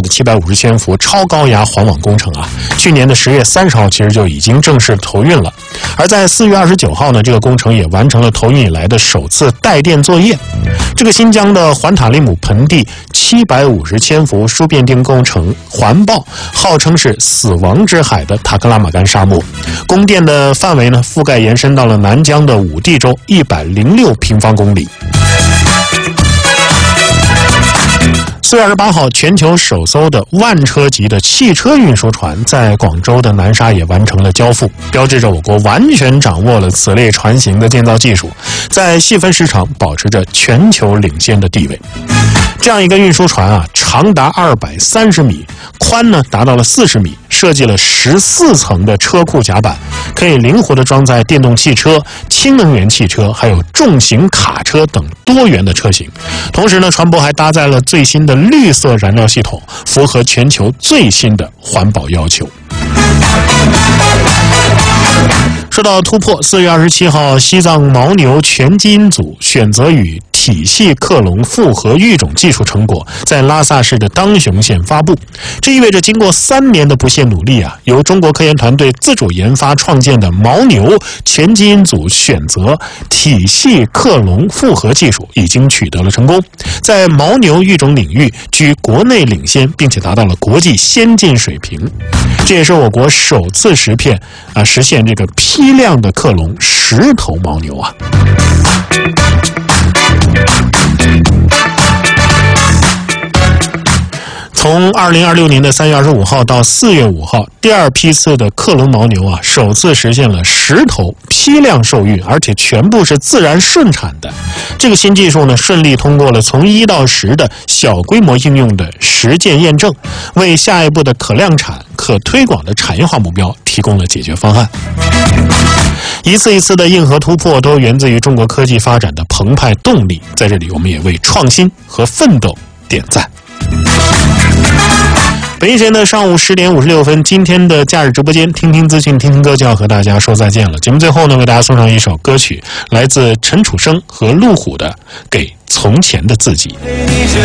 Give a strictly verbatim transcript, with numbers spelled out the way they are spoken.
的七百五十千伏超高压环网工程啊，去年的十月三十号其实就已经正式投运了。而在四月二十九号呢，这个工程也完成了投运以来的首次带电作业。这个新疆的环塔利姆盆地七百五十千伏输变电工程环抱，号称是死亡之海的塔克拉玛干沙漠，供电的范围呢覆盖延伸到了南疆的五地州一百零六平方公里。四月二十八号，全球首艘的万车级的汽车运输船在广州的南沙也完成了交付，标志着我国完全掌握了此类船型的建造技术，在细分市场保持着全球领先的地位。这样一个运输船啊，长达二百三十米，宽呢达到了四十米，设计了十四层的车库甲板，可以灵活地装载电动汽车、氢能源汽车，还有重型卡车等多元的车型。同时呢，船舶还搭载了最新的绿色燃料系统，符合全球最新的环保要求。说到突破，四月二十七号，西藏牦牛全基因组选择与体系克隆复合育种技术成果在拉萨市的当雄县发布。这意味着经过三年的不懈努力啊，由中国科研团队自主研发创建的牦牛全基因组选择体系克隆复合技术已经取得了成功，在牦牛育种领域居国内领先，并且达到了国际先进水平。这也是我国首次实片啊实现这个批量的克隆十头牦牛啊。从二零二六年的三月二十五号到四月五号，第二批次的克隆牦牛啊，首次实现了十头批量受孕，而且全部是自然顺产的。这个新技术呢，顺利通过了从一到十的小规模应用的实践验证，为下一步的可量产、可推广的产业化目标提供了解决方案。一次一次的硬核突破，都源自于中国科技发展的澎湃动力。在这里，我们也为创新和奋斗点赞。北京时间的上午十点五十六分，今天的假日直播间，听听资讯，听听歌就要和大家说再见了。节目最后呢，为大家送上一首歌曲，来自陈楚生和陆虎的《给从前的自己》。